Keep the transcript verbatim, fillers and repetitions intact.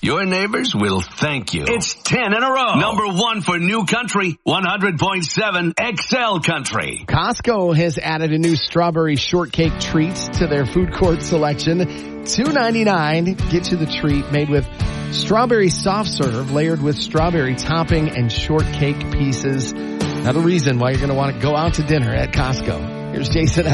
your neighbors will thank you. It's ten in a row. Number one for New Country, one hundred point seven X L Country. Costco has added a new strawberry shortcake treat to their food court selection. two ninety-nine. Get you the treat made with strawberry soft serve layered with strawberry topping and shortcake pieces. Another reason why you're going to want to go out to dinner at Costco. Here's Jason